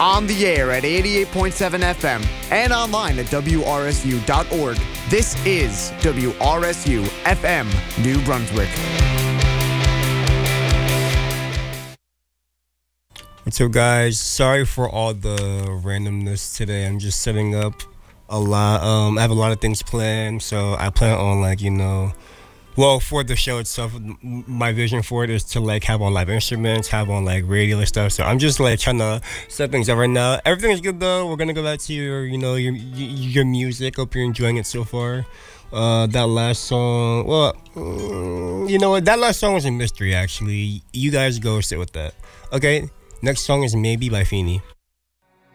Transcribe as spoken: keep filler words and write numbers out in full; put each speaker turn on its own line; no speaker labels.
On the air at eighty-eight point seven F M and online at W R S U dot org. This is W R S U F M, New Brunswick.
What's up, guys? Sorry for all the randomness today. I'm just setting up a lot. Um, I have a lot of things planned, so I plan on, like, you know, well, for the show itself, m- my vision for it is to, like, have on live instruments, have on, like, radio stuff. So I'm just, like, trying to set things up right now. Everything is good, though. We're gonna go back to your, you know, your your music. Hope you're enjoying it so far. Uh, that last song, well, mm, you know what? That last song was a mystery, actually. You guys go sit with that. Okay, next song is Maybe by Feeny.